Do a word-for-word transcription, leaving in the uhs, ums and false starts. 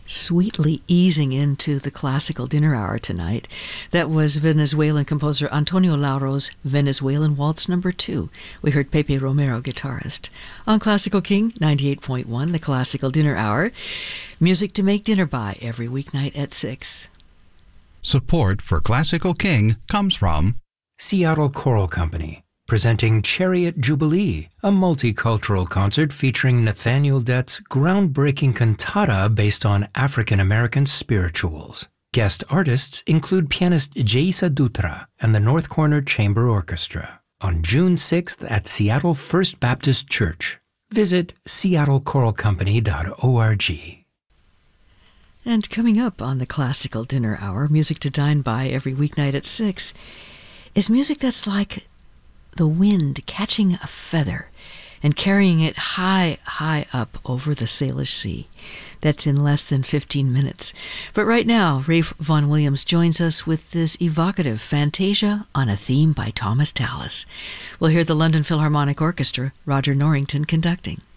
Sweetly easing into the classical dinner hour tonight. That was Venezuelan composer Antonio Lauro's Venezuelan Waltz Number Two. We heard Pepe Romero, guitarist. On Classical King ninety-eight point one, the Classical Dinner Hour. Music to make dinner by every weeknight at six. Support for Classical King comes from Seattle Choral Company, presenting Chariot Jubilee, a multicultural concert featuring Nathaniel Dett's groundbreaking cantata based on African-American spirituals. Guest artists include pianist Jaisa Dutra and the North Corner Chamber Orchestra on June sixth at Seattle First Baptist Church. Visit seattle choral company dot org. And coming up on the Classical Dinner Hour, music to dine by every weeknight at six, is music that's like the wind catching a feather and carrying it high, high up over the Salish Sea. That's in less than fifteen minutes. But right now, Rafe Vaughan Williams joins us with this evocative Fantasia on a theme by Thomas Tallis. We'll hear the London Philharmonic Orchestra, Roger Norrington conducting.